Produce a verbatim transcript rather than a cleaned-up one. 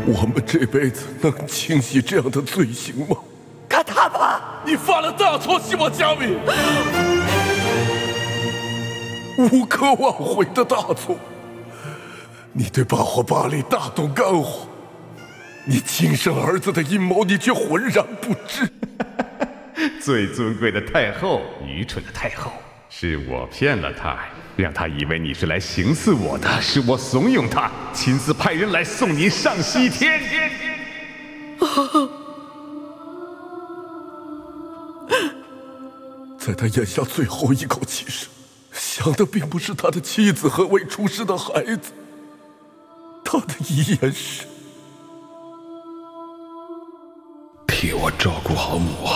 我们这辈子能清洗这样的罪行吗？ 看他吧， 你犯了大错，西莫加米， 无可挽回的大错。你对巴霍巴利大动肝火，你亲生儿子的阴谋，你却浑然不知。 最尊贵的太后，愚蠢的太后，是我骗了她，让她以为你是来行刺我的，是我怂恿她，亲自派人来送你上西天。 在他咽下最后一口气时，想的并不是他的妻子和未出世的孩子，他的遗言是： 替我照顾好母后。